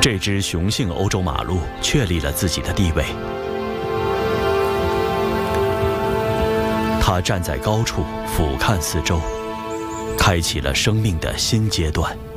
这只雄性欧洲马鹿确立了自己的地位。它站在高处俯瞰四周，开启了生命的新阶段。